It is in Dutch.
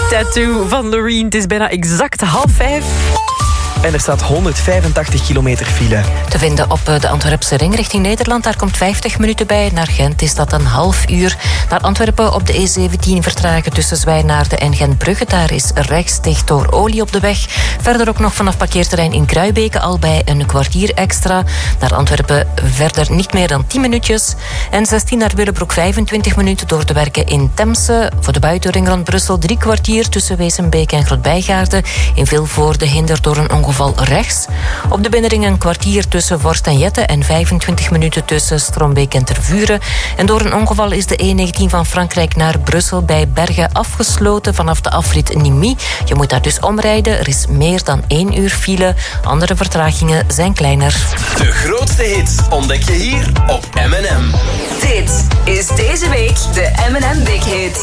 Tattoo van Loreen. Het is bijna exact 4:30. En er staat 185 kilometer file. Te vinden op de Antwerpse ring richting Nederland. Daar komt 50 minuten bij. Naar Gent is dat een half uur. Naar Antwerpen op de E17 vertragen tussen Zwijnaarden en Gentbrugge. Daar is rechts dicht door olie op de weg. Verder ook nog vanaf parkeerterrein in Kruibeke al bij een kwartier extra. Naar Antwerpen verder niet meer dan 10 minuutjes. En 16 naar Willebroek 25 minuten door de werken in Temse. Voor de buitenring rond Brussel 3 kwartier tussen Wezenbeek en Grootbijgaarden. In Vilvoorde hinder door een ongeval rechts. Op de binnenring een kwartier tussen Vorst en Jette en 25 minuten tussen Strombeek en Tervuren. En door een ongeval is de E19 van Frankrijk naar Brussel bij Bergen afgesloten vanaf de afrit Nimy. Je moet daar dus omrijden. Er is meer dan 1 uur file. Andere vertragingen zijn kleiner. De grootste hits ontdek je hier op M&M. Dit is deze week de M&M Big Hit.